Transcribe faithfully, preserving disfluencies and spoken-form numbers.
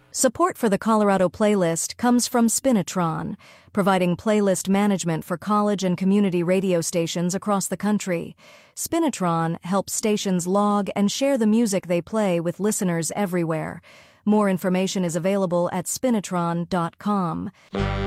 Support for the Colorado Playlist comes from Spinitron, providing playlist management for college and community radio stations across the country. Spinitron helps stations log and share the music they play with listeners everywhere. More information is available at spinitron dot com.